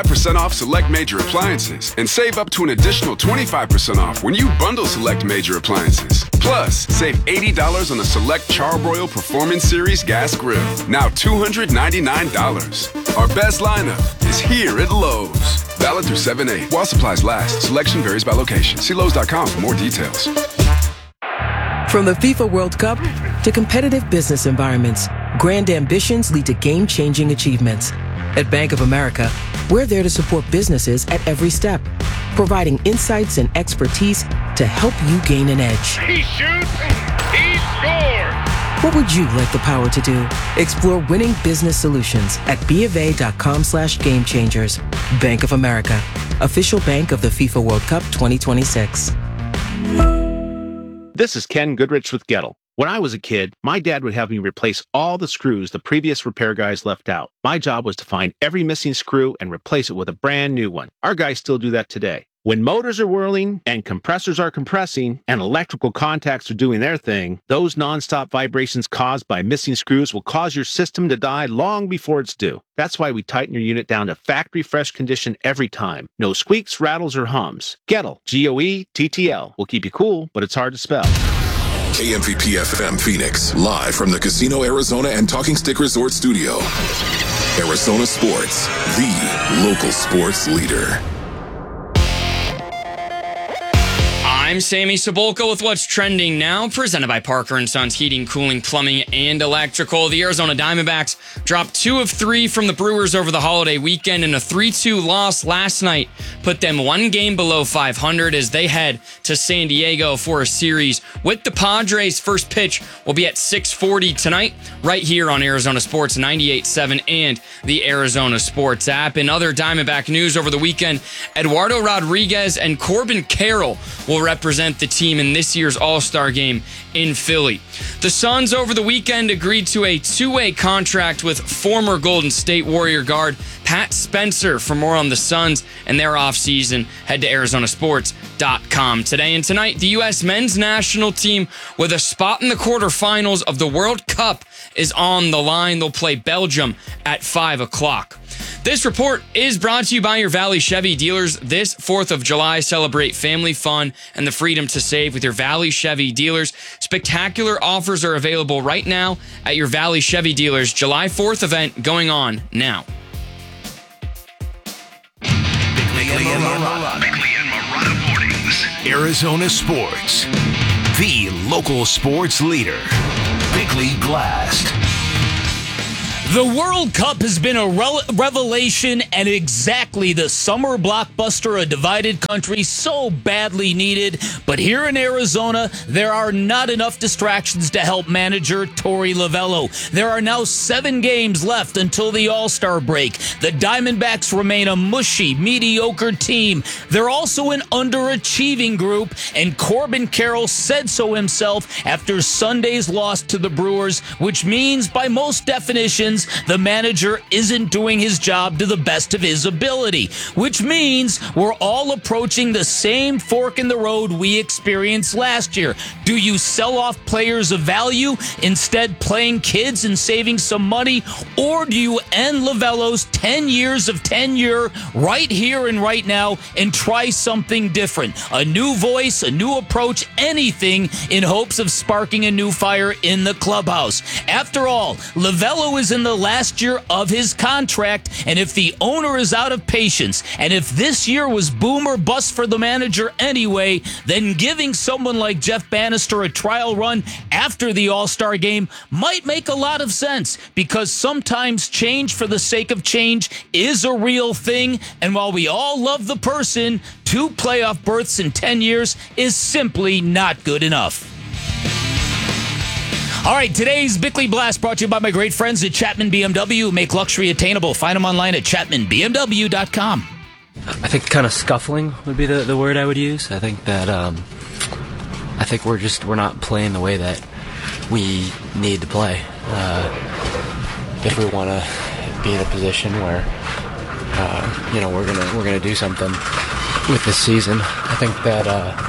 % off select major appliances and save up to an additional 25% off when you bundle select major appliances. Plus, save $80 on a select Charbroil Performance Series gas grill, now $299. Our best lineup is here at Lowe's. Valid through 7/8 while supplies last. Selection varies by location. See Lowe's.com for more details. From the FIFA World Cup to competitive business environments, grand ambitions lead to game-changing achievements. At Bank of America, we're there to support businesses at every step, providing insights and expertise to help you gain an edge. He shoots, he scores! What would you like the power to do? Explore winning business solutions at BofA.com/gamechangers. Bank of America, official bank of the FIFA World Cup 2026. This is Ken Goodrich with Gettle. When I was a kid, my dad would have me replace all the screws the previous repair guys left out. My job was to find every missing screw and replace it with a brand new one. Our guys still do that today. When motors are whirling and compressors are compressing and electrical contacts are doing their thing, those nonstop vibrations caused by missing screws will cause your system to die long before it's due. That's why we tighten your unit down to factory fresh condition every time. No squeaks, rattles, or hums. Gettle, Goettl, will keep you cool, but it's hard to spell. KMVP FM Phoenix, live from the Casino Arizona and Talking Stick Resort Studio. Arizona Sports, the local sports leader. I'm Sammy Cebulka with what's trending now, presented by Parker & Sons Heating, Cooling, Plumbing, and Electrical. The Arizona Diamondbacks dropped 2 of 3 from the Brewers over the holiday weekend, and a 3-2 loss last night put them 1 game below 500 as they head to San Diego for a series with the Padres. First pitch will be at 6:40 tonight, right here on Arizona Sports 98.7 and the Arizona Sports app. In other Diamondback news over the weekend, Eduardo Rodriguez and Corbin Carroll will represent the team in this year's All-Star game in Philly. The Suns over the weekend agreed to a 2-way contract with former Golden State Warrior guard Pat Spencer. For more on the Suns and their offseason, head to Arizonasports.com. Today and tonight, the U.S. men's national team with a spot in the quarterfinals of the World Cup is on the line. They'll play Belgium at 5 o'clock. This report is brought to you by your Valley Chevy dealers. This 4th of July, celebrate family fun and the freedom to save with your Valley Chevy dealers. Spectacular offers are available right now at your Valley Chevy dealers. July 4th event going on now. Bickley and Marotta Mornings. Arizona Sports, the local sports leader. Bickley Blast. The World Cup has been a revelation and exactly the summer blockbuster a divided country so badly needed. But here in Arizona, there are not enough distractions to help manager Torey Lovullo. There are now 7 games left until the All-Star break. The Diamondbacks remain a mushy, mediocre team. They're also an underachieving group, and Corbin Carroll said so himself after Sunday's loss to the Brewers, which means by most definitions, the manager isn't doing his job to the best of his ability, which means we're all approaching the same fork in the road we experienced last year. Do you sell off players of value, instead playing kids and saving some money, or do you end Lovullo's 10 years of tenure right here and right now and try something different? A new voice, a new approach, anything in hopes of sparking a new fire in the clubhouse. After all, Lovullo is in the last year of his contract, and if the owner is out of patience, and if this year was boom or bust for the manager anyway, then giving someone like Jeff Bannister a trial run after the All-Star game might make a lot of sense, because sometimes change for the sake of change is a real thing, and while we all love the person, 2 playoff berths in 10 years is simply not good enough. All right, today's Bickley Blast brought to you by my great friends at Chapman BMW. Make luxury attainable. Find them online at chapmanbmw.com. I think kind of scuffling would be the word I would use. I think that we're not playing the way that we need to play. If we want to be in a position where we're gonna do something with this season, I think that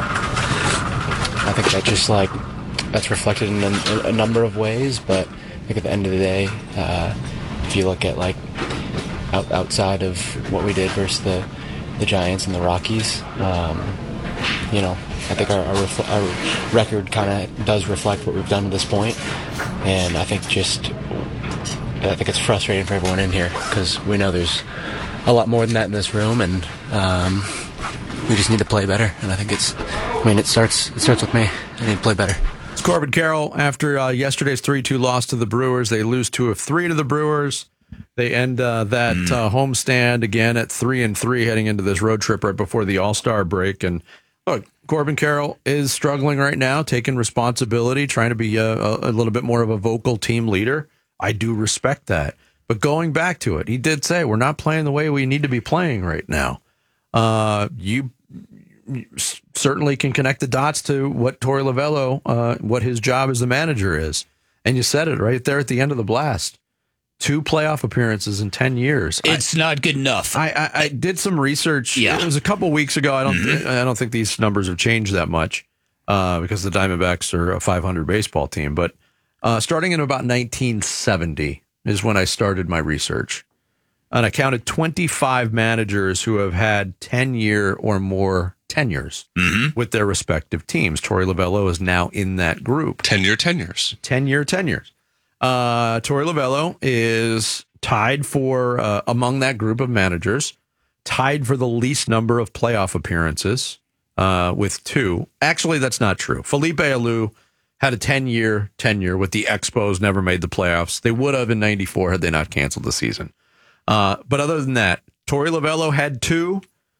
just like that's reflected in a number of ways, but I think at the end of the day, if you look at like outside of what we did versus the Giants and the Rockies. I think our record kind of does reflect what we've done to this point, and I think it's frustrating for everyone in here because we know there's a lot more than that in this room, and we just need to play better. And I think it starts with me. I need to play better. It's Corbin Carroll. After yesterday's 3-2 loss to the Brewers, they lose 2 of 3 to the Brewers. They end that homestand again at 3-3, heading into this road trip right before the All-Star break. And look, Corbin Carroll is struggling right now, taking responsibility, trying to be a little bit more of a vocal team leader. I do respect that. But going back to it, he did say, we're not playing the way we need to be playing right now. You certainly can connect the dots to what Torey Lovullo, what his job as the manager is. And you said it right there at the end of the blast. 2 playoff appearances in 10 years. It's not good enough. I did some research. Yeah. It was a couple weeks ago. I don't think these numbers have changed that much because the Diamondbacks are a 500 baseball team. But starting in about 1970 is when I started my research. And I counted 25 managers who have had 10-year or more tenures with their respective teams. Torey Lovullo is now in that group. 10-year tenures. 10-year tenures. Torey Lovullo is tied for, among that group of managers, tied for the least number of playoff appearances with 2. Actually, that's not true. Felipe Alou had a 10-year tenure with the Expos, never made the playoffs. They would have in 94 had they not canceled the season. But other than that, Torey Lovullo had 2.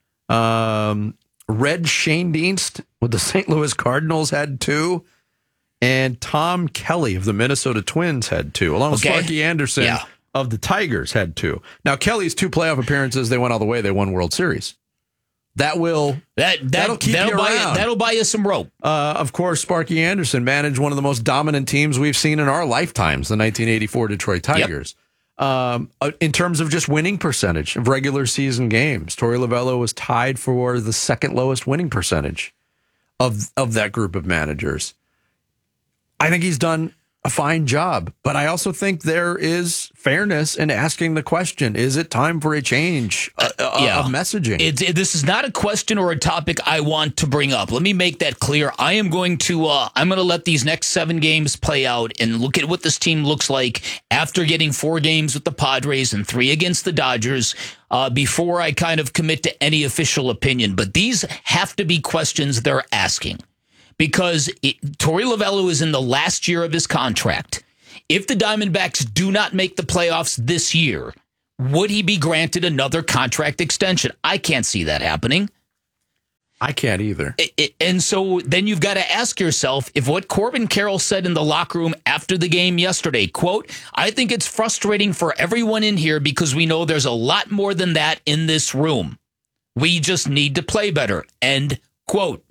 Red Schoendienst with the St. Louis Cardinals had 2. And Tom Kelly of the Minnesota Twins had 2, along with Sparky Anderson of the Tigers had 2. Now, Kelly's 2 playoff appearances, they went all the way. They won World Series. That'll keep you around. That'll buy you some rope. Of course, Sparky Anderson managed one of the most dominant teams we've seen in our lifetimes, the 1984 Detroit Tigers. In terms of just winning percentage of regular season games, Torey Lovullo was tied for the second lowest winning percentage of that group of managers. I think he's done a fine job, but I also think there is fairness in asking the question, is it time for a change of messaging? This is not a question or a topic I want to bring up. Let me make that clear. I am going to let these next 7 games play out and look at what this team looks like after getting 4 games with the Padres and 3 against the Dodgers before I kind of commit to any official opinion. But these have to be questions they're asking. Because Torey Lovullo is in the last year of his contract. If the Diamondbacks do not make the playoffs this year, would he be granted another contract extension? I can't see that happening. I can't either. And so then you've got to ask yourself if what Corbin Carroll said in the locker room after the game yesterday, quote, I think it's frustrating for everyone in here because we know there's a lot more than that in this room. We just need to play better, end quote.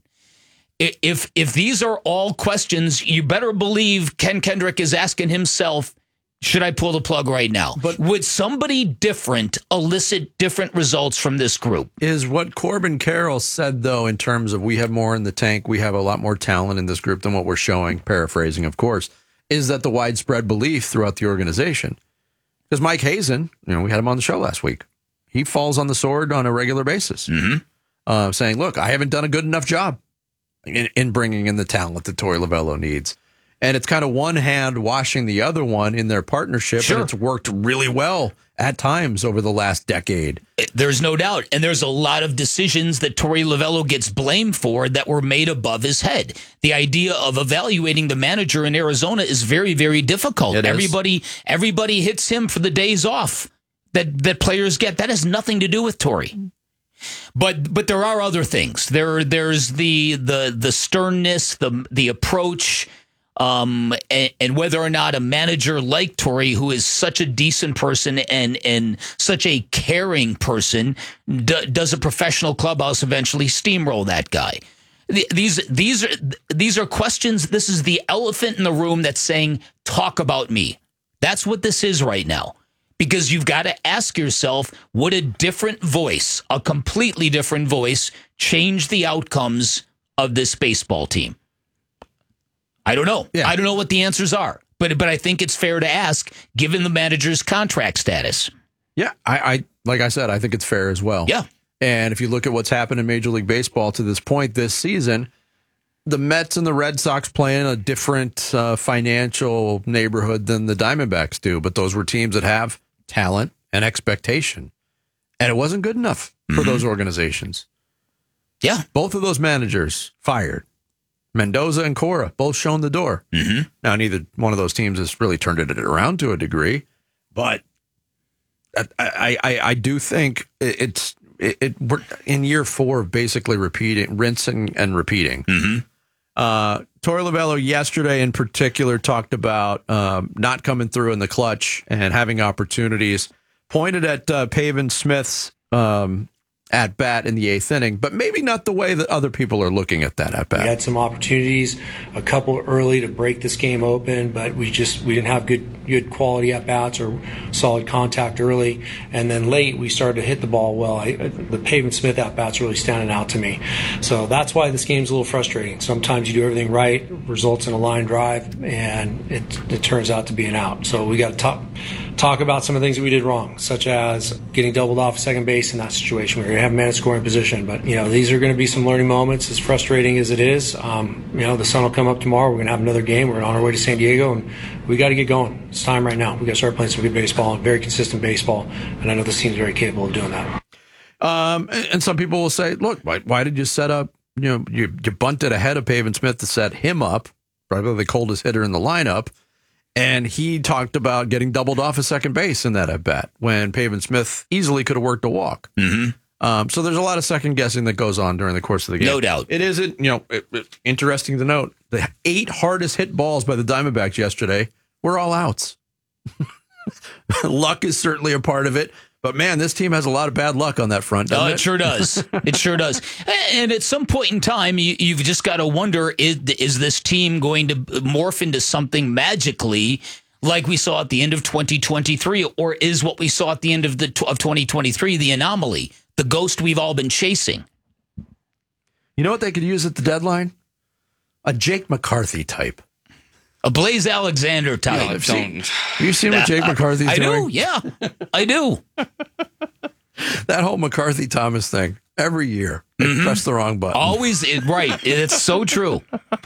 If these are all questions, you better believe Ken Kendrick is asking himself, should I pull the plug right now? But would somebody different elicit different results from this group? Is what Corbin Carroll said, though, in terms of we have more in the tank, we have a lot more talent in this group than what we're showing, paraphrasing, of course, is that the widespread belief throughout the organization? Because Mike Hazen, we had him on the show last week. He falls on the sword on a regular basis, saying, look, I haven't done a good enough job in bringing in the talent that Torey Lovullo needs. And it's kind of one hand washing the other one in their partnership. Sure. And it's worked really well at times over the last decade. There's no doubt. And there's a lot of decisions that Torey Lovullo gets blamed for that were made above his head. The idea of evaluating the manager in Arizona is very, very difficult. Everybody hits him for the days off that players get. That has nothing to do with Torey. But there are other things. There's the sternness, the approach, and whether or not a manager like Torey, who is such a decent person and such a caring person, does a professional clubhouse eventually steamroll that guy. These are questions. This is the elephant in the room that's saying, talk about me. That's what this is right now. Because you've got to ask yourself, would a different voice, a completely different voice, change the outcomes of this baseball team? I don't know. Yeah. I don't know what the answers are. But I think it's fair to ask, given the manager's contract status. Yeah, I like I said, I think it's fair as well. Yeah. And if you look at what's happened in Major League Baseball to this point this season, the Mets and the Red Sox play in a different financial neighborhood than the Diamondbacks do. But those were teams that have talent and expectation. And it wasn't good enough for those organizations. Yeah. Both of those managers fired. Mendoza and Cora both shown the door. Now, neither one of those teams has really turned it around to a degree. But I do think we're in year 4 of basically rinsing and repeating. Torey Lovullo yesterday in particular talked about not coming through in the clutch and having opportunities, pointed at Pavin Smith's at bat in the 8th inning, but maybe not the way that other people are looking at that at bat. We had some opportunities, a couple early to break this game open, but we didn't have good quality at bats or solid contact early. And then late we started to hit the ball well. The Pavin Smith at bats really standing out to me. So that's why this game's a little frustrating. Sometimes you do everything right, results in a line drive, and it turns out to be an out. So we got to talk about some of the things that we did wrong, such as getting doubled off second base in that situation. We're going to have men at scoring position, but these are going to be some learning moments. As frustrating as it is, the sun will come up tomorrow. We're going to have another game. We're on our way to San Diego, and we got to get going. It's time right now. We got to start playing some good baseball and very consistent baseball. And I know this team's very capable of doing that. And some people will say, "Look, why did you set up? You bunted ahead of Pavin Smith to set him up, probably the coldest hitter in the lineup." And he talked about getting doubled off at second base in that at bat when Pavin Smith easily could have worked a walk. So there's a lot of second guessing that goes on during the course of the game. No doubt. It isn't, interesting to note the 8 hardest hit balls by the Diamondbacks yesterday were all outs. Luck is certainly a part of it. But, man, this team has a lot of bad luck on that front, doesn't it? It sure does. It sure does. And at some point in time, you've just got to wonder, is this team going to morph into something magically like we saw at the end of 2023? Or is what we saw at the end of 2023 the anomaly, the ghost we've all been chasing? You know what they could use at the deadline? A Jake McCarthy type. A Blaze Alexander type. You seen what Jake McCarthy's doing? I do, yeah. I do. That whole McCarthy Thomas thing, every year, they press the wrong button. Always, right. It's so true.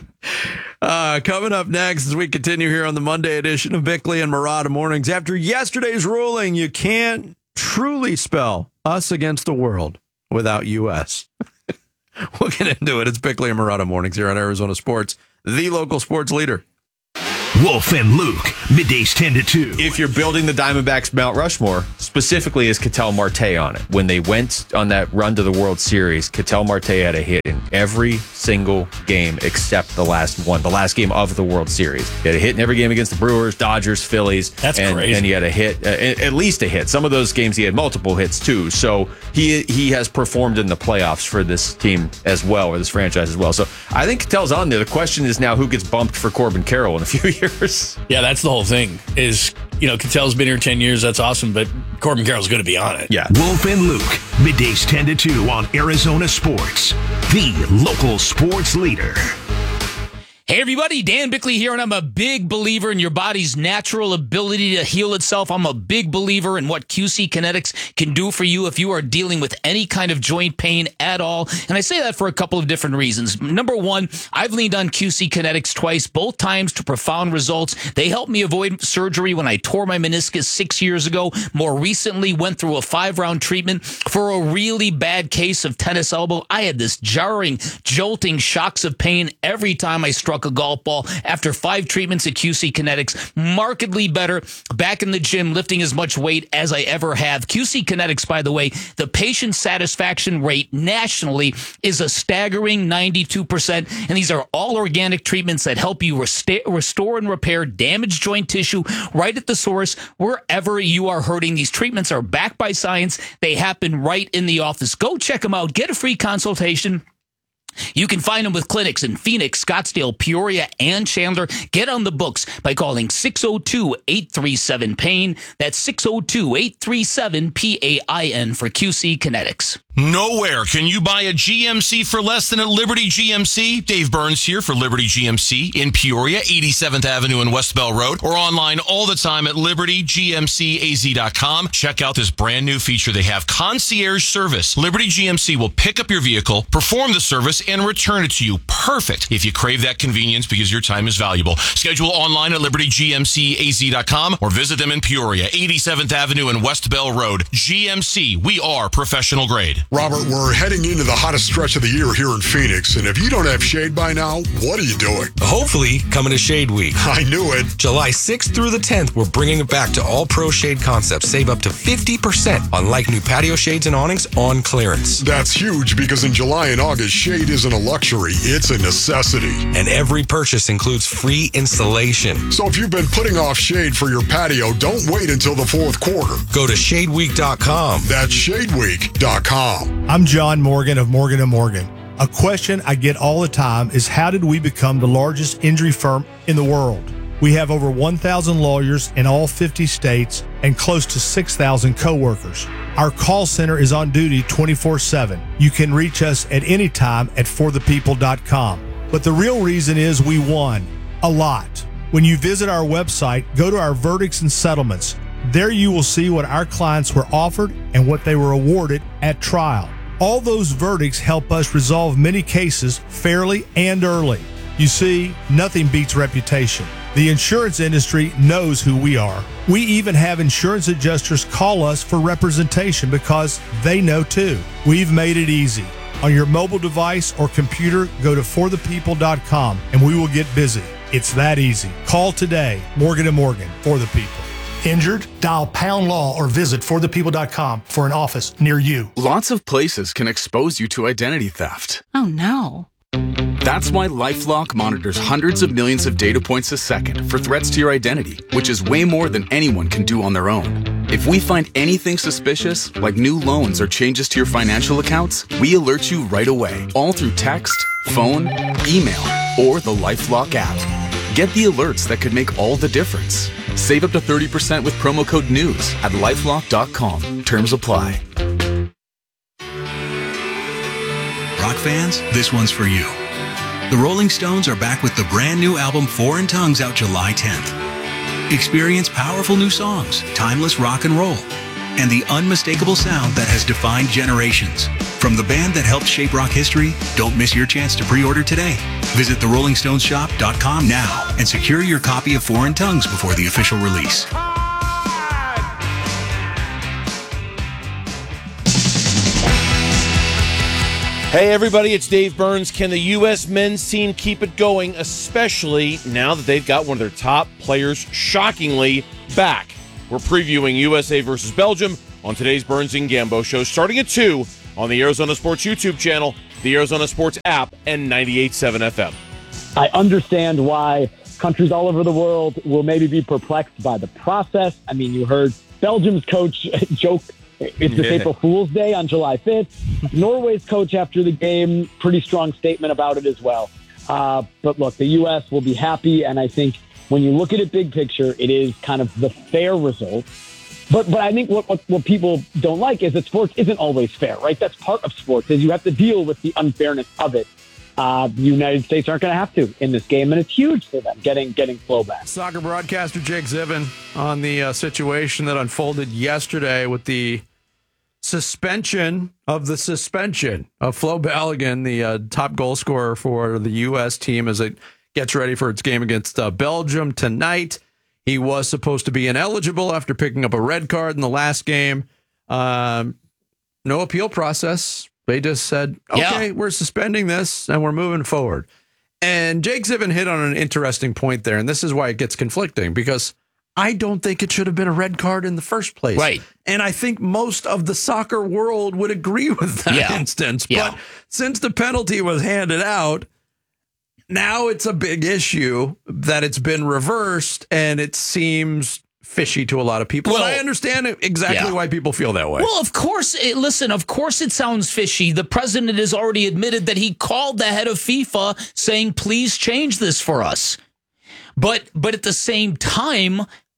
Coming up next, as we continue here on the Monday edition of Bickley and Marotta Mornings, after yesterday's ruling, you can't truly spell us against the world without U.S. We'll get into it. It's Bickley and Marotta Mornings here on Arizona Sports, the local sports leader. Wolf and Luke, middays 10 to 2. If you're building the Diamondbacks Mount Rushmore, specifically is Ketel Marte on it. When they went on that run to the World Series, Ketel Marte had a hit in every single game except the last one, the last game of the World Series. He had a hit in every game against the Brewers, Dodgers, Phillies. That's crazy. And he had a hit, at least a hit. Some of those games he had multiple hits too. So he has performed in the playoffs for this team as well, or this franchise as well. So I think Ketel's on there. The question is now who gets bumped for Corbin Carroll in a few years. Yeah, that's the whole thing. Is Ketel's been here 10 years. That's awesome, but Corbin Carroll's going to be on it. Yeah. Wolf and Luke, middays 10 to 2 on Arizona Sports, the local sports leader. Hey everybody, Dan Bickley here, and I'm a big believer in your body's natural ability to heal itself. I'm a big believer in what QC Kinetics can do for you if you are dealing with any kind of joint pain at all. And I say that for a couple of different reasons. Number one, I've leaned on QC Kinetics twice, both times to profound results. They helped me avoid surgery when I tore my meniscus 6 years ago. More recently, went through a 5-round treatment for a really bad case of tennis elbow. I had this jarring, jolting shocks of pain every time I struck a golf ball. After 5 treatments at QC Kinetics, markedly better, back in the gym, lifting as much weight as I ever have. QC Kinetics, by the way, the patient satisfaction rate nationally is a staggering 92%, and these are all organic treatments that help you restore and repair damaged joint tissue right at the source, wherever you are hurting. These treatments are backed by science. They happen right in the office. Go check them out. Get a free consultation. You can find them with clinics in Phoenix, Scottsdale, Peoria, and Chandler. Get on the books by calling 602-837-PAIN. That's 602-837-PAIN for QC Kinetics. Nowhere can you buy a GMC for less than at Liberty GMC. Dave Burns here for Liberty GMC in Peoria, 87th Avenue and West Bell Road, or online all the time at libertygmcaz.com. Check out this brand new feature they have, concierge service. Liberty GMC will pick up your vehicle, perform the service, and return it to you. Perfect if you crave that convenience because your time is valuable. Schedule online at libertygmcaz.com or visit them in Peoria, 87th Avenue and West Bell Road. GMC, we are professional grade. Robert, we're heading into the hottest stretch of the year here in Phoenix, and if you don't have shade by now, what are you doing? Hopefully, coming to Shade Week. I knew it. July 6th through the 10th, we're bringing it back to all pro shade concepts. Save up to 50% on like new patio shades and awnings on clearance. That's huge because in July and August, shade isn't a luxury, it's a necessity. And every purchase includes free installation. So if you've been putting off shade for your patio, don't wait until the fourth quarter. Go to shadeweek.com. That's shadeweek.com. I'm John Morgan of Morgan & Morgan. A question I get all the time is how did we become the largest injury firm in the world? We have over 1,000 lawyers in all 50 states and close to 6,000 coworkers. Our call center is on duty 24/7. You can reach us at any time at forthepeople.com. But the real reason is we won a lot. When you visit our website, go to our verdicts and settlements. There you will see what our clients were offered and what they were awarded at trial. All those verdicts help us resolve many cases fairly and early. You see, nothing beats reputation. The insurance industry knows who we are. We even have insurance adjusters call us for representation because they know too. We've made it easy. On your mobile device or computer, go to forthepeople.com and we will get busy. It's that easy. Call today. Morgan & Morgan, for the people. Injured? Dial Pound Law or visit forthepeople.com for an office near you. Lots of places can expose you to identity theft. Oh no. That's why LifeLock monitors hundreds of millions of data points a second for threats to your identity, which is way more than anyone can do on their own. If we find anything suspicious, like new loans or changes to your financial accounts, we alert you right away, all through text, phone, email, or the LifeLock app. Get the alerts that could make all the difference. Save up to 30% with promo code NEWS at lifelock.com. Terms apply. Rock fans, this one's for you. The Rolling Stones are back with the brand new album Foreign Tongues out July 10th. Experience powerful new songs, timeless rock and roll, and the unmistakable sound that has defined generations. From the band that helped shape rock history, don't miss your chance to pre-order today. Visit therollingstoneshop.com now and secure your copy of Foreign Tongues before the official release. Hey everybody, it's Dave Burns. Can the U.S. men's team keep it going, especially now that they've got one of their top players shockingly back? We're previewing USA versus Belgium on today's Burns and Gambo show, starting at 2 on the Arizona Sports YouTube channel, the Arizona Sports app, and 98.7 FM. I understand why countries all over the world will maybe be perplexed by the process. I mean, you heard Belgium's coach joke it's this April Fool's Day on July 5th. Norway's coach after the game, pretty strong statement about it as well. But look, the U.S. will be happy, and I think when you look at it big picture, it is kind of the fair result. But I think what people don't like is that sports isn't always fair, right? That's part of sports, is you have to deal with the unfairness of it. The United States aren't going to have to in this game, and it's huge for them getting flow back. Soccer broadcaster Jake Zivin on the situation that unfolded yesterday with the suspension of Flo Balogun, the top goal scorer for the U.S. team as it gets ready for its game against Belgium tonight. He was supposed to be ineligible after picking up a red card in the last game. No appeal process. They just said, okay, we're suspending this and we're moving forward. And Jake Zivin hit on an interesting point there. And this is why it gets conflicting, because I don't think it should have been a red card in the first place. Right. And I think most of the soccer world would agree with that instance. Yeah. But since the penalty was handed out, now it's a big issue that it's been reversed, and it seems fishy to a lot of people. Well, and I understand exactly why people feel that way. Well, of course, of course it sounds fishy. The president has already admitted that he called the head of FIFA saying, please change this for us. But at the same time,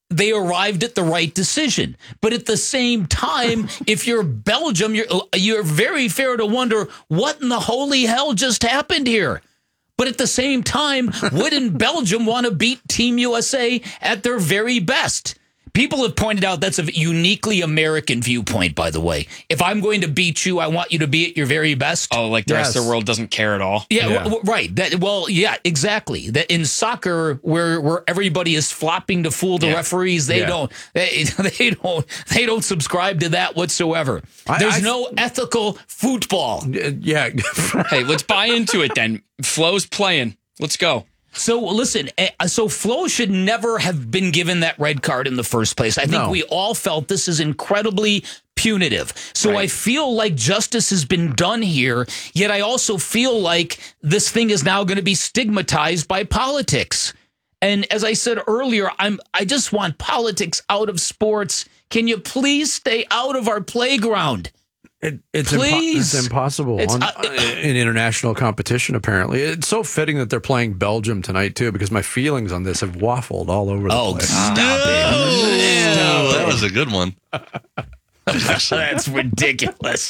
they arrived at the right decision. But at the same time, if you're Belgium, you're very fair to wonder what in the holy hell just happened here. But at the same time, wouldn't Belgium want to beat Team USA at their very best? People have pointed out that's a uniquely American viewpoint, by the way. If I'm going to beat you, I want you to be at your very best. Oh, like the rest of the world doesn't care at all? Yeah. Right. Exactly. That in soccer, where everybody is flopping to fool the referees, they don't subscribe to that whatsoever. There's no ethical football. Yeah. Hey, let's buy into it then. Flo's playing. Let's go. So listen, so Flo should never have been given that red card in the first place. I think we all felt this is incredibly punitive. So I feel like justice has been done here, yet I also feel like this thing is now going to be stigmatized by politics. And as I said earlier, I just want politics out of sports. Can you please stay out of our playground? It's impossible in international competition, apparently. It's so fitting that they're playing Belgium tonight, too, because my feelings on this have waffled all over the place. Stop it. That was a good one. That's ridiculous.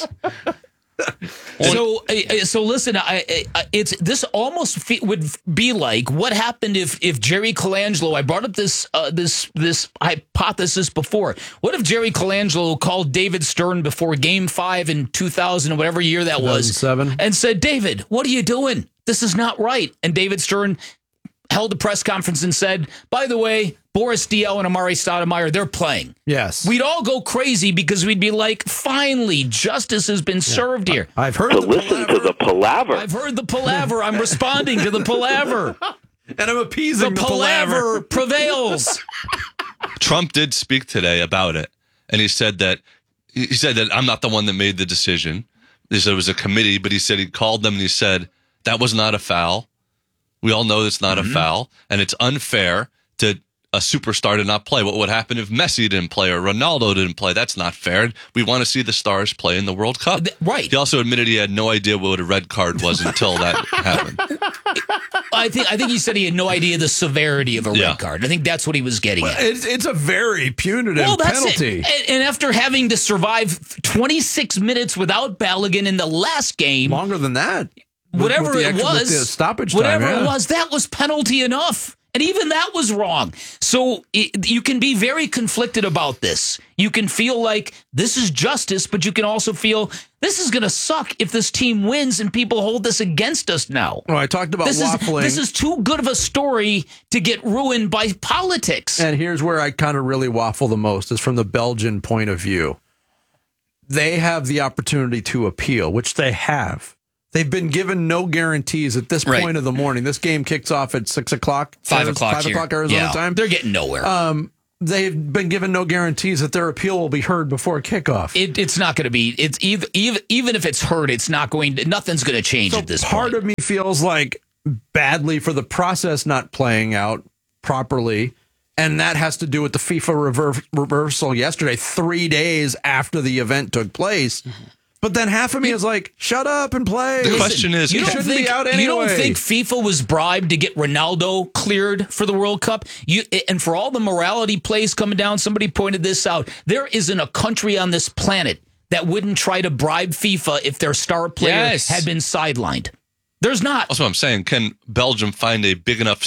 So listen, it's this almost would be like what happened if Jerry Colangelo. I brought up this hypothesis before. What if Jerry Colangelo called David Stern before Game 5 in 2000, whatever year that was, 2007, and said, "David, what are you doing? This is not right." And David Stern held a press conference and said, "By the way, Boris Diaw and Amari Stoudemire, they're playing." Yes. We'd all go crazy because we'd be like, finally, justice has been served here. I've heard to listen to the palaver. I've heard the palaver. I'm responding to the palaver. And I'm appeasing the palaver prevails. Trump did speak today about it, and he said that I'm not the one that made the decision. He said it was a committee, but he said he called them and he said that was not a foul. We all know it's not a foul, and it's unfair to a superstar to not play. What would happen if Messi didn't play or Ronaldo didn't play? That's not fair. We want to see the stars play in the World Cup. Right. He also admitted he had no idea what a red card was until that happened. I think he said he had no idea the severity of a red card. I think that's what he was getting at. It's a very punitive penalty. And after having to survive 26 minutes without Balogun in the last game. Longer than that. Whatever it was. The stoppage time, whatever it was, that was penalty enough. And even that was wrong. So you can be very conflicted about this. You can feel like this is justice, but you can also feel this is going to suck if this team wins and people hold this against us now. Well, I talked about waffling. This is too good of a story to get ruined by politics. And here's where I kind of really waffle the most is from the Belgian point of view. They have the opportunity to appeal, which they have. They've been given no guarantees at this point of the morning. This game kicks off at 6 o'clock. 5 o'clock 5 o'clock Arizona time. They're getting nowhere. They've been given no guarantees that their appeal will be heard before kickoff. It's not going to be. It's even if it's heard, it's not going to. Nothing's going to change at this point. Part of me feels like badly for the process not playing out properly, and that has to do with the FIFA reversal yesterday, 3 days after the event took place. But then half of me is like, shut up and play. The question is, you don't think FIFA was bribed to get Ronaldo cleared for the World Cup? And for all the morality plays coming down, somebody pointed this out. There isn't a country on this planet that wouldn't try to bribe FIFA if their star player had been sidelined. There's not. That's what I'm saying. Can Belgium find a big enough